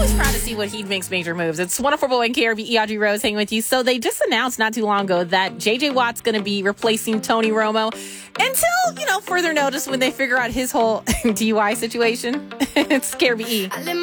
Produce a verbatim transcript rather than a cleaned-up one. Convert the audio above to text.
always proud to see when he makes major moves. It's one oh four point one K R B E, Audrey Rose hanging with you. So they just announced not too long ago that J J Watt's going to be replacing Tony Romo until, you know, further notice when they figure out his whole D U I situation. It's K R B E.